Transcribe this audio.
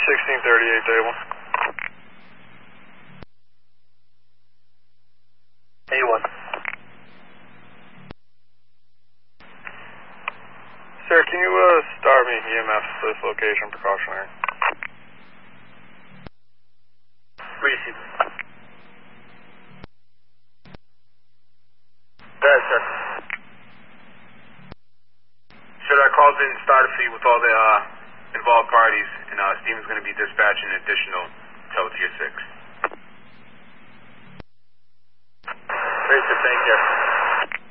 1638 table. A1. Sir, can you start me EMF to this location, precautionary? Receive. Go ahead, sir. Sure, that call's been started for you with all the involved parties, and Steven's going to be dispatching an additional tow to your 6. Great, sir. Thank you.